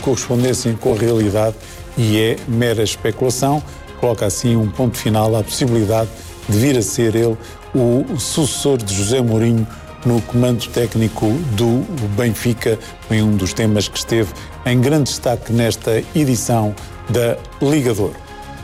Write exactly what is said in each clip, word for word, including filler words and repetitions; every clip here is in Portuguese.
correspondência com a realidade e é mera especulação. Coloca assim um ponto final à possibilidade de vir a ser ele o sucessor de José Mourinho no comando técnico do Benfica. Foi um dos temas que esteve em grande destaque nesta edição da Liga de Ouro.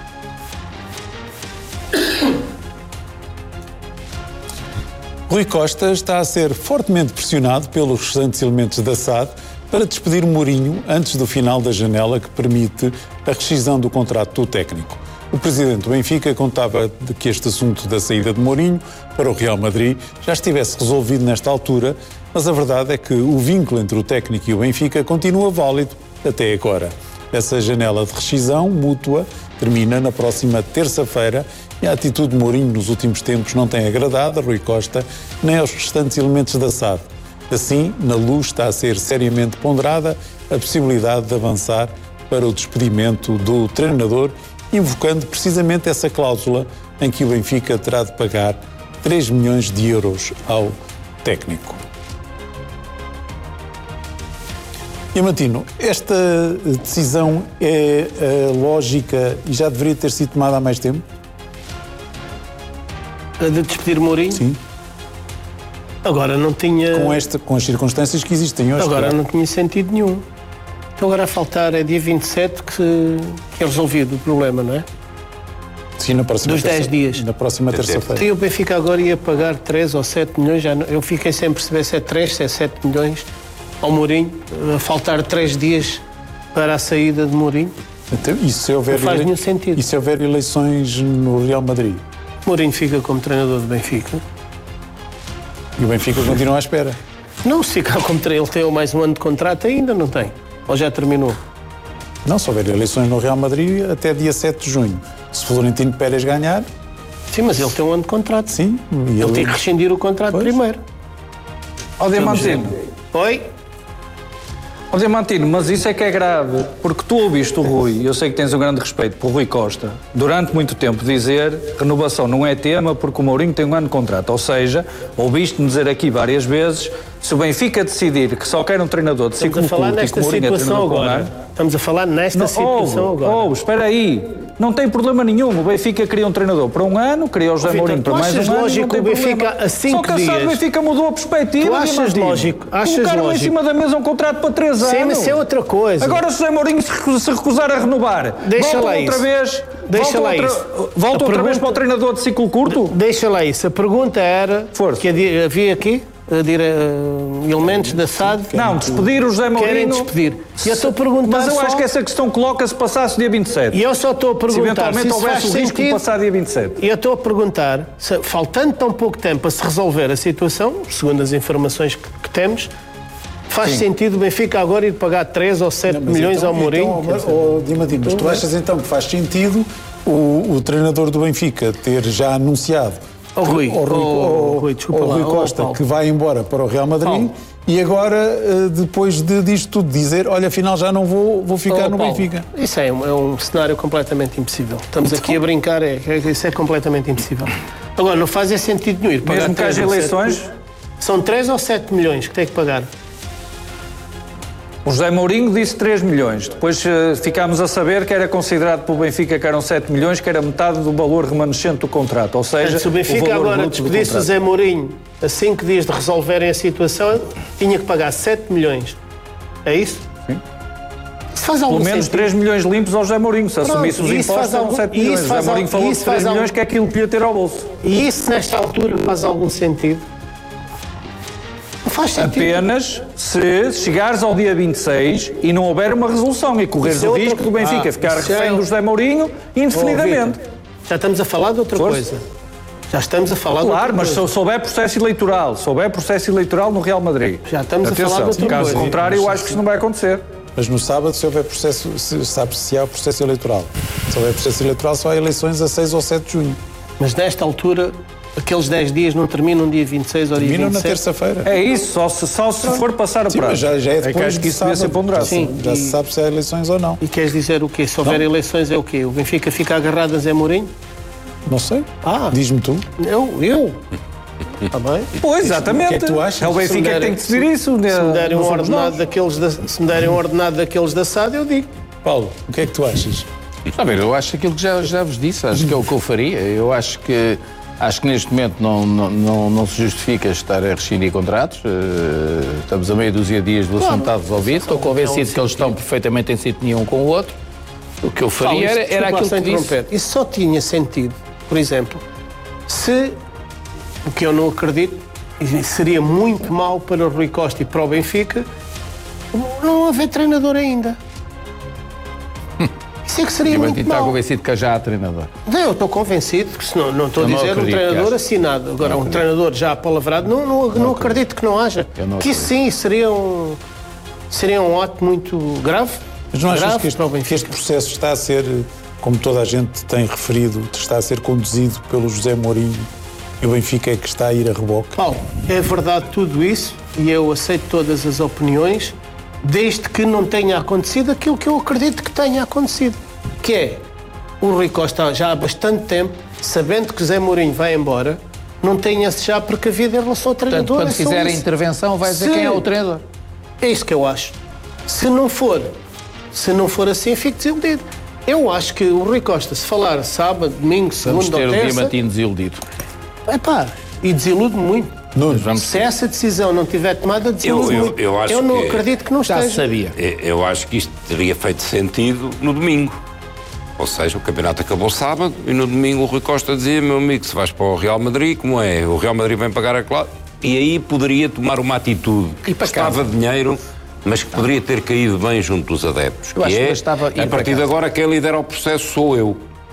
Rui Costa está a ser fortemente pressionado pelos restantes elementos da S A D para despedir Mourinho antes do final da janela que permite a rescisão do contrato do técnico. O presidente do Benfica contava de que este assunto da saída de Mourinho para o Real Madrid já estivesse resolvido nesta altura, mas a verdade é que o vínculo entre o técnico e o Benfica continua válido até agora. Essa janela de rescisão mútua termina na próxima terça-feira e a atitude de Mourinho nos últimos tempos não tem agradado a Rui Costa nem aos restantes elementos da S A D. Assim, na luz está a ser seriamente ponderada a possibilidade de avançar para o despedimento do treinador, invocando precisamente essa cláusula em que o Benfica terá de pagar três milhões de euros ao técnico. Diamantino, esta decisão é uh, lógica e já deveria ter sido tomada há mais tempo? De despedir Mourinho? Sim. Agora não tinha... Com, esta, com as circunstâncias que existem hoje. Agora claro. Não tinha sentido nenhum. Então agora a faltar é dia vinte e sete que, que é resolvido o problema, não é? Sim, na próxima Dos dez dias. Na próxima terça-feira. E o Benfica agora ia pagar três ou sete milhões, já não, eu fiquei sem perceber se é três, se é sete milhões ao Mourinho, a faltar três dias para a saída de Mourinho. Então, e se houver não faz ele... nenhum sentido. E se houver eleições no Real Madrid? Mourinho fica como treinador do Benfica. E o Benfica continua à espera? Não, se ficar como treinador, ele tem mais um ano de contrato ainda, não tem? Ou já terminou? Não, se houver eleições no Real Madrid até dia sete de junho. Se Florentino Pérez ganhar... Sim, mas ele tem um ano de contrato. Sim. Ele, ele tem que rescindir o contrato pois. primeiro. Ó Diamantino. Oi? Ó Diamantino, mas isso é que é grave, porque tu ouviste o Rui, eu sei que tens um grande respeito por Rui Costa, durante muito tempo dizer renovação não é tema porque o Mourinho tem um ano de contrato. Ou seja, ouviste-me dizer aqui várias vezes, se o Benfica decidir que só quer um treinador de ciclo curto e que o Mourinho é treinador com ano... Estamos a falar nesta não, situação ouve, agora. Ouve, espera aí. Não tem problema nenhum. O Benfica queria um treinador para um ano, queria o José Mourinho para mais um ano. Lógico, não tem o Benfica problema. a cinco Só que dias. o Benfica mudou a perspectiva. Tu achas lógico? Achas Colocaram lógico. em cima da mesa um contrato para três anos. Sim, mas isso é outra coisa. Agora se o José Mourinho se recusar a renovar, deixa volta lá outra isso. vez. Deixa volta lá outra, isso. Volta a outra pergunta... vez para o treinador de ciclo curto? De deixa lá isso. A pergunta era Força. que havia aqui dire... elementos da S A D. Não, despedir o José Mourinho. Querem despedir. E eu estou a perguntar. Mas eu só... acho que essa questão coloca-se passasse dia vinte e sete. E eu só estou a perguntar. Se eventualmente se houvesse o risco de passar dia vinte e sete. E eu estou a perguntar, se, faltando tão pouco tempo para se resolver a situação, segundo as informações que, que temos, faz Sim. sentido o Benfica agora ir pagar três ou sete milhões então, ao Mourinho? Então, oh, Diamantino, mas tu achas então que faz sentido o, o treinador do Benfica ter já anunciado o Rui, o Rui, oh, oh, Rui, desculpa oh, lá, Rui Costa oh, que vai embora para o Real Madrid Paulo. E agora, depois de, disto tudo, dizer, olha, afinal já não vou, vou ficar oh, no Paulo, Benfica? Isso é um, é um cenário completamente impossível. Estamos então... aqui a brincar, é, é, isso é completamente impossível. Agora, não faz sentido nenhum ir pagar mesmo que haja eleições? sete, são três ou sete milhões que tem que pagar. O José Mourinho disse três milhões. Depois uh, ficámos a saber que era considerado pelo Benfica que eram sete milhões, que era metade do valor remanescente do contrato. Ou seja, se o Benfica o agora despedisse o José Mourinho a cinco dias de resolverem a situação, tinha que pagar sete milhões. É isso? Sim. Isso faz algum Pelo menos sentido? três milhões limpos ao José Mourinho. Se Pronto, assumisse os impostos, eram sete milhões. O José Mourinho falou de três milhões, que é aquilo que ia ter ao bolso. E isso, nesta altura, faz algum sentido? Não faz sentido. Apenas se chegares ao dia vinte e seis e não houver uma resolução e correres o risco do Benfica ah, ficar refém é... do José Mourinho indefinidamente. Já estamos a falar de outra Força. coisa. Já estamos a falar claro, de outra mas coisa. se souber processo eleitoral, se souber processo eleitoral no Real Madrid. Já estamos Atenção, a falar de outra caso coisa. contrário, eu acho que isso não vai acontecer. Mas no sábado, se houver processo, se sabe se há o processo eleitoral. Se houver processo eleitoral, só há eleições a seis ou sete de junho. Mas nesta altura, aqueles dez dias não terminam no dia vinte e seis ou dia vinte e sete? Terminam na terça-feira. É isso, só se, só se for passar a prazo. Já, já é depois é que acho que isso devia ser ponderado. Sim, já e... se sabe se há eleições ou não. E queres dizer o quê? Se houver não. eleições é o quê? O Benfica fica agarrado a Zé Mourinho? Não sei. Ah. Diz-me tu. Eu? Eu? Está bem? Pois, exatamente. O que é que tu achas? É o Benfica que tem que decidir isso. Se me derem um não somos ordenado nós. daqueles da, se me derem um ordenado daqueles da S A D, eu digo. Paulo, o que é que tu achas? A ver, eu acho aquilo que já, já vos disse, acho que é o que eu faria. Eu acho que, acho que neste momento não, não, não, não se justifica estar a rescindir contratos. Uh, estamos a meia dúzia de dias do assunto está resolvido. Estou convencido que eles estão perfeitamente em sintonia um com o outro. O que eu faria Paulo, era, era aquilo que disse. interromper. Isso só tinha sentido, por exemplo, se, o que eu não acredito, e seria muito mau para o Rui Costa e para o Benfica, não haver treinador ainda. Isso é que seria E o muito Benfica está mau. convencido que já há treinador. Não, eu estou convencido, que senão não estou a Eu não dizer um acredito que treinador haja. assinado. Agora, Não um acredito. treinador já apalavrado, não, não, não acredito que não haja. Eu não Que isso sim seria um, seria um ato muito grave. Mas não achas grave que este, para o que Benfica. este processo está a ser, como toda a gente tem referido, está a ser conduzido pelo José Mourinho e o Benfica é que está a ir a reboque? Paulo, é verdade tudo isso e eu aceito todas as opiniões, desde que não tenha acontecido aquilo que eu acredito que tenha acontecido, que é o Rui Costa já há bastante tempo, sabendo que José Mourinho vai embora, não tenha-se já precavido em relação ao Portanto, treinador. quando é só fizer a isso. intervenção, vai dizer Se- quem é o treinador. É isso que eu acho. Se não for, se não for assim, fico desiludido. Eu acho que o Rui Costa, se falar sábado, domingo, Vamos segunda ter ou o terça, Diamantino desiludido. epá, e desilude muito. Nuno, Vamos Se essa decisão não tiver tomada, desilude Eu- eu- muito. eu acho não que acredito que não Já se esteja. sabia. Eu acho que isto teria feito sentido no domingo. Ou seja, o campeonato acabou sábado e no domingo o Rui Costa dizia: meu amigo, se vais para o Real Madrid, como é? O Real Madrid vem pagar a cláusula. E aí poderia tomar uma atitude que E para custava casa. dinheiro, mas que poderia ter caído bem junto dos adeptos. Eu que acho que é, bastava ir a para partir de casa. agora, quem lidera o processo sou eu.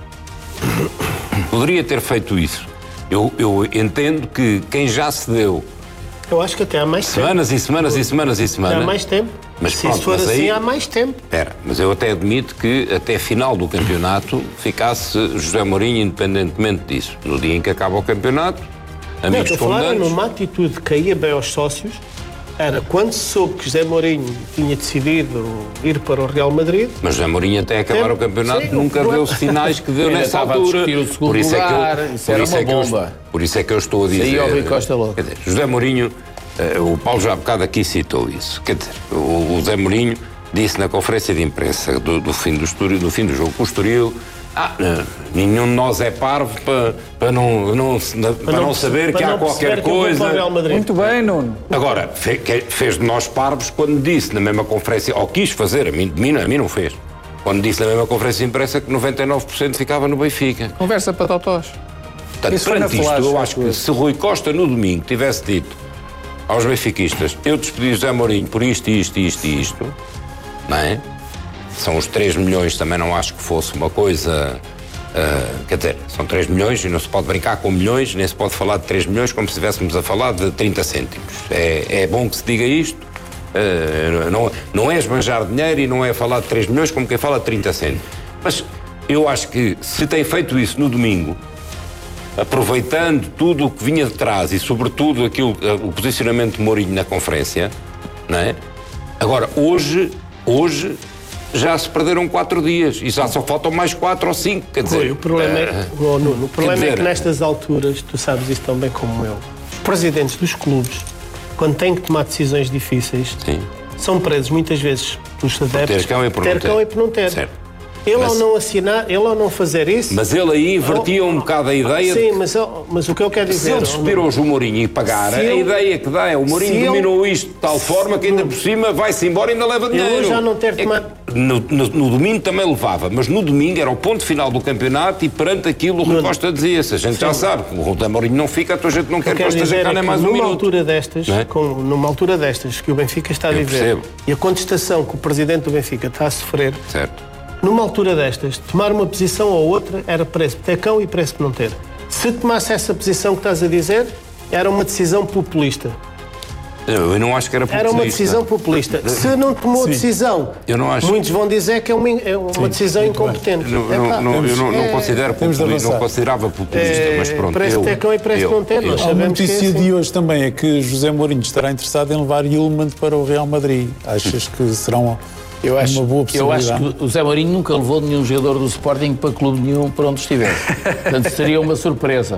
Poderia ter feito isso. Eu, eu entendo que quem já se deu Eu acho que até há mais tempo. semanas e semanas e semanas e Até semanas. há mais tempo. Mas Se pronto, isso for mas assim, aí- há mais tempo. Espera, mas eu até admito que até final do campeonato ficasse José Mourinho independentemente disso. No dia em que acaba o campeonato, Não, amigos estou a falar fundantes... numa atitude que caía bem aos sócios, era quando se soube que José Mourinho tinha decidido ir para o Real Madrid, Mas José Mourinho até acabar Tem- o campeonato sim, nunca o deu os problema- sinais que deu Ainda nessa estava a altura. discutir o segundo Por isso é que eu- lugar, isso por era isso uma é que eu- bomba. Por isso é que eu estou a dizer... Aí ao Rui Costa logo. Quer dizer, José Mourinho, eh, o Paulo já há bocado aqui citou isso. Quer dizer, o, o José Mourinho disse na conferência de imprensa do, do, fim, do, Estoril, do fim do jogo com o Estoril: ah, eh, nenhum de nós é parvo para, para, não, não, para não, não saber para que há não qualquer perceber que eu vou para o coisa. Real Madrid. Muito bem, Nuno. Agora, fe- que- fez de nós parvos quando disse na mesma conferência, ou quis fazer, a mim, de mim, não- a mim não fez, quando disse na mesma conferência de imprensa que noventa e nove por cento ficava no Benfica. Conversa para totós. Portanto, Isso foi na perante isto, flash, eu acho que se Rui Costa no domingo tivesse dito aos benfiquistas: eu despedi José Mourinho por isto, isto, isto e isto, não é? São os três milhões, também não acho que fosse uma coisa... Uh, quer dizer, são três milhões e não se pode brincar com milhões, nem se pode falar de três milhões como se estivéssemos a falar de trinta cêntimos. É, é bom que se diga isto. Uh, não, não é esbanjar dinheiro e não é falar de três milhões como quem fala de trinta cêntimos. Mas eu acho que se tem feito isso no domingo, aproveitando tudo o que vinha de trás e sobretudo aquilo, o posicionamento de Mourinho na conferência, não é? Agora, hoje, hoje já se perderam quatro dias e já só faltam mais quatro ou cinco, quer dizer... Rui, o problema, é, eh, oh, Nuno, o problema dizer- é que nestas alturas, tu sabes isso tão bem como eu, os presidentes dos clubes, quando têm que tomar decisões difíceis, Sim. são presos muitas vezes pelos adeptos. ter cão e por não ter ter. cão e por não ter. Certo. Ele Mas- ao não assinar, ele ao não fazer isso... Mas ele aí invertia um bocado a ideia Sim, de... mas, mas o que eu quero Se dizer... ele oh, despir hoje o Mourinho e pagar, Se a ele- ideia que dá é o Mourinho se ele- dominou isto de tal forma que ainda por cima vai-se embora e ainda leva dinheiro. hoje já não ter É que tomado- no, no- no domingo também levava, mas no domingo era o ponto final do campeonato e perante aquilo o Rui Nuno. Costa dizia: se a gente já sabe que o Rui Mourinho não fica, a tua gente não quer que quero esteja dizer cá é nem que mais um numa minuto. altura destas, Não é? com, numa altura destas que o Benfica está a Eu viver percebo. e a contestação que o presidente do Benfica está a sofrer, Certo. numa altura destas, tomar uma posição ou outra era preço por ter cão e preço por não ter. Se tomasse essa posição que estás a dizer, era uma decisão populista. Eu, eu não acho que era Era uma populista. decisão populista. Se não tomou decisão, Eu não acho. muitos vão dizer que é uma, é uma decisão incompetente. Não, É não, pá, não, eu não, não é- considero temos de populista, não avançar. considerava populista, É, mas pronto. parece eu, ter cão e parece eu, não ter, eu- nós Há uma sabemos que é notícia assim. de hoje também, é que José Mourinho estará interessado em levar Yilmaz para o Real Madrid. Achas que serão Eu acho, uma boa eu possibilidade? acho que o Zé Mourinho nunca levou nenhum jogador do Sporting para clube nenhum para onde estiver. Portanto, seria uma surpresa.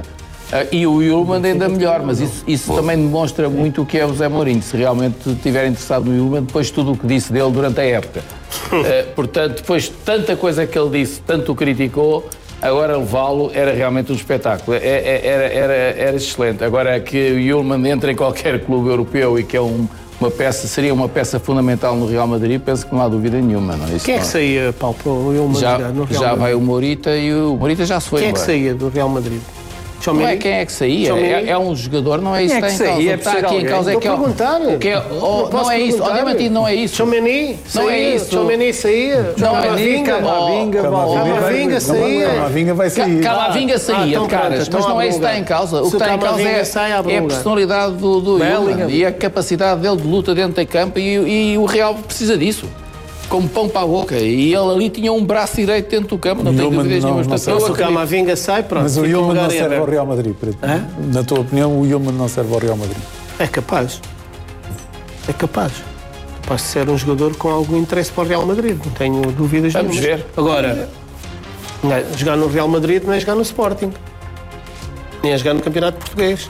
Uh, e o Yulman ainda melhor, mas isso, isso também demonstra muito o que é o José Mourinho, se realmente estiver interessado no Yulman, depois de tudo o que disse dele durante a época. Uh, portanto, depois de tanta coisa que ele disse, tanto o criticou, agora levá-lo era realmente um espetáculo, era, era, era, era excelente. Agora que o Yulman entra em qualquer clube europeu e que é um, uma peça, seria uma peça fundamental no Real Madrid, penso que não há dúvida nenhuma. Não é? Isso Quem é não. que saía, Paulo, para o Real Madrid? Já, no Real já Madrid? vai o Morita e o Morita já se foi Quem é que embora. saía do Real Madrid? Não é quem é que saía, é, é um jogador, não é isso que está em causa. O que está aqui em causa é que é o que é, oh, não é isso, obviamente não é isso. Tchouaméni, não é isso. Tchouaméni saía. Camavinga, Camavinga, Camavinga saía. Camavinga vai sair. Camavinga saía, de caras, mas não é isso que está em causa. O que está em causa é, é a personalidade do, do Yulman e a capacidade dele de luta dentro do campo e, e o Real precisa disso. Como pão para a boca. E ele ali tinha um braço direito dentro do campo, não tenho dúvidas nenhuma. Se o Camavinga sai, pronto. Mas o Yulman não serve ao Real Madrid. Na tua opinião, o Yulman não serve ao Real Madrid? É capaz. É capaz. Capaz de ser um jogador com algum interesse para o Real Madrid. Não tenho dúvidas nenhuma. Vamos ver. Agora, jogar no Real Madrid não é jogar no Sporting. Nem é jogar no Campeonato Português.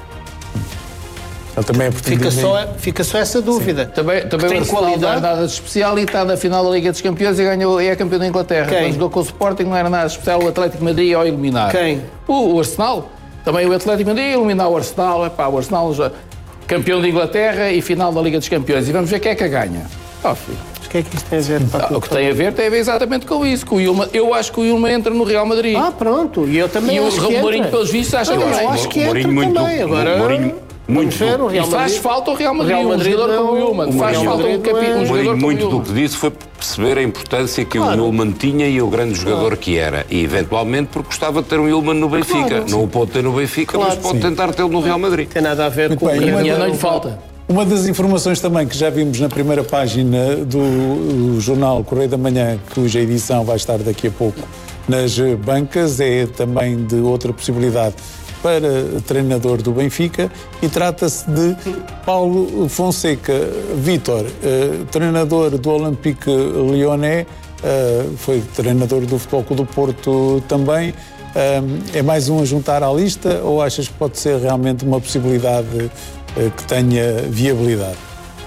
Ele também é fica, só, fica só essa dúvida. Sim. Também, também tem o Arsenal não é nada de especial e está na final da Liga dos Campeões e ganhou, e é campeão da Inglaterra. Quem? Quando jogou com o Sporting não era nada especial, o Atlético de Madrid ao eliminar. Quem? O, o Arsenal. Também o Atlético de Madrid eliminar o Arsenal. Epá, o Arsenal já, campeão da Inglaterra e final da Liga dos Campeões. E vamos ver quem é que a ganha. Oh, filho. O que é que isto tem a ver? Ah, o que tem a ver tem a ver exatamente com isso. Com o Yulman, eu acho que o Yulman entra no Real Madrid. Ah, pronto. E eu também e acho o que Mourinho, entra. pelos vistos, acha não, que eu vai. acho que entra Mourinho muito, também. Agora, Mourinho, muito ver, o Real e faz Madrid, falta o Real Madrid, Real Madrid um jogador não, como o Yulman. Faz Real falta um, Madrid capi, não é. um O jogador Mourinho como o muito do Yulman. que disse foi perceber a importância que claro. o Yulman tinha e o grande jogador claro. que era. E eventualmente porque gostava de ter um Yulman no Benfica. Claro, não o pode ter no Benfica, claro, mas pode sim. tentar tê-lo no Real Madrid. Tem nada a ver muito com bem, o uma, Dinheiro não lhe falta. Uma das informações também que já vimos na primeira página do, do jornal Correio da Manhã, cuja edição vai estar daqui a pouco nas bancas, é também de outra possibilidade para treinador do Benfica e trata-se de Paulo Fonseca. Vítor, eh, treinador do Olympique Lyonnais, eh, foi treinador do Futebol Clube do Porto também. Eh, é mais um a juntar à lista ou achas que pode ser realmente uma possibilidade eh, que tenha viabilidade?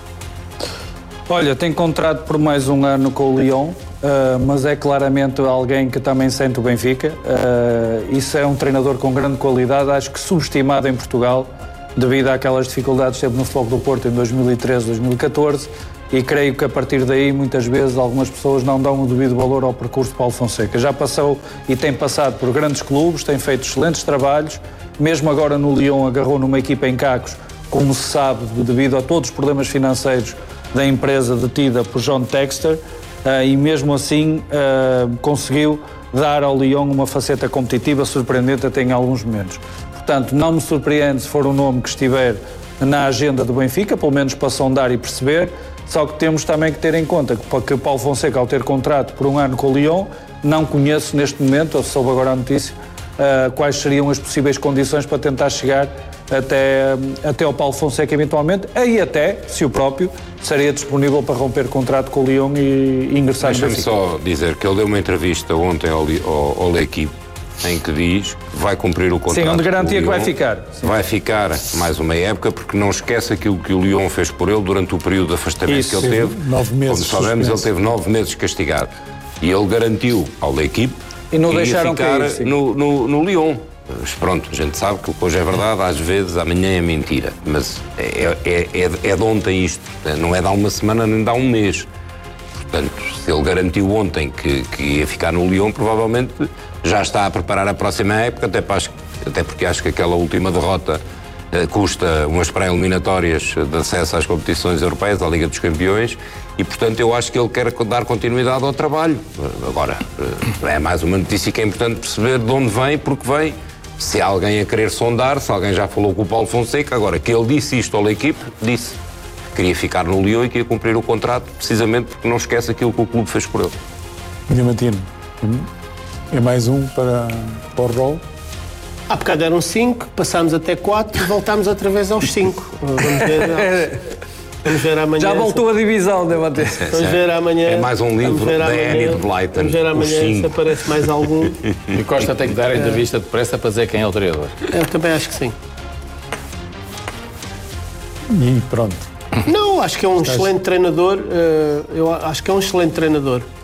Olha, tem contrato por mais um ano com o Lyon. Uh, mas é claramente alguém que também sente o Benfica. Uh, isso é um treinador com grande qualidade, acho que subestimado em Portugal, devido àquelas dificuldades que teve no Futebol do Porto em dois mil e treze, dois mil e catorze, e creio que a partir daí, muitas vezes, algumas pessoas não dão o devido valor ao percurso de Paulo Fonseca. Já passou e tem passado por grandes clubes, tem feito excelentes trabalhos, mesmo agora no Lyon agarrou numa equipa em cacos, como se sabe, devido a todos os problemas financeiros da empresa detida por John Textor. Uh, e mesmo assim uh, conseguiu dar ao Lyon uma faceta competitiva surpreendente até em alguns momentos. Portanto, não me surpreende se for um nome que estiver na agenda do Benfica, pelo menos para sondar e perceber, só que temos também que ter em conta que o Paulo Fonseca, ao ter contrato por um ano com o Lyon, não conheço neste momento, ou soube agora a notícia, uh, quais seriam as possíveis condições para tentar chegar até, até ao Paulo Fonseca eventualmente, aí até, se o próprio, seria disponível para romper contrato com o Lyon e ingressar no Deixa-me Benfica. só dizer que ele deu uma entrevista ontem ao, ao, ao L'Equipe em que diz que vai cumprir o contrato. Sim, onde garantia com o que vai Lyon. ficar. Sim. Vai ficar mais uma época, porque não esquece aquilo que o Lyon fez por ele durante o período de afastamento Isso, que ele teve. Nove meses. Como sabemos, ele teve nove meses castigado. E ele garantiu ao L'Equipe E não que ia deixaram ficar cair, sim. no, no, no Lyon. Mas pronto, a gente sabe que hoje é verdade, às vezes amanhã é mentira. Mas é, é, é, é de ontem isto. Não é de há uma semana nem de há um mês. Portanto, se ele garantiu ontem que, que ia ficar no Lyon, provavelmente já está a preparar a próxima época, até, para, até porque acho que aquela última derrota eh, custa umas pré-eliminatórias de acesso às competições europeias, à Liga dos Campeões, e portanto eu acho que ele quer dar continuidade ao trabalho. Agora, eh, é mais uma notícia que é importante perceber de onde vem, porque vem, se há alguém a querer sondar, se alguém já falou com o Paulo Fonseca. Agora, que ele disse isto ao L'Equipe, disse que queria ficar no Lyon e queria cumprir o contrato, precisamente porque não esquece aquilo que o clube fez por ele. Diamantino, é mais um para, para o rol? Há bocado eram cinco, passámos até quatro e voltámos outra vez aos cinco. Vamos ver. Vamos ver amanhã. Já voltou a divisão, deve manter. Vamos ver amanhã. É mais um livro da Annie de Blyton. Vamos ver amanhã se aparece mais algum. E Costa tem que dar a entrevista depressa para dizer quem é o treinador. Eu também acho que sim. E pronto. Não, acho que é um excelente treinador. Eu acho que é um excelente treinador.